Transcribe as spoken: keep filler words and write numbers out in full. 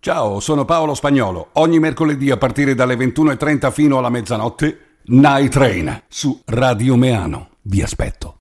Ciao, sono Paolo Spagnolo. Ogni mercoledì a partire dalle ventuno e trenta fino alla mezzanotte, Night Train su Radio Meano. Vi aspetto.